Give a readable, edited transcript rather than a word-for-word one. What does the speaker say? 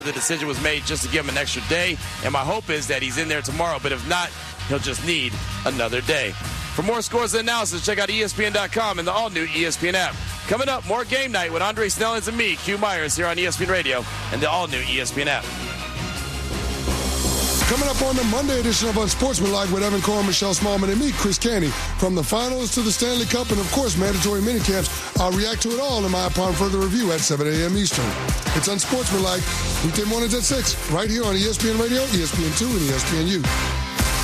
The decision was made just to give him an extra day, and my hope is that he's in there tomorrow. But if not, he'll just need another day. For more scores and analysis, check out ESPN.com and the all-new ESPN app. Coming up, more Game Night with Andre Snellings and me, Q Myers, here on ESPN Radio and the all-new ESPN app. Coming up on the Monday edition of Unsportsmanlike with Evan Cohen, Michelle Smallman, and me, Chris Canty. From the finals to the Stanley Cup and, of course, mandatory minicamps, I'll react to it all in my upon further review at 7 a.m. Eastern. It's Unsportsmanlike, weekday mornings at 6, right here on ESPN Radio, ESPN2, and ESPNU.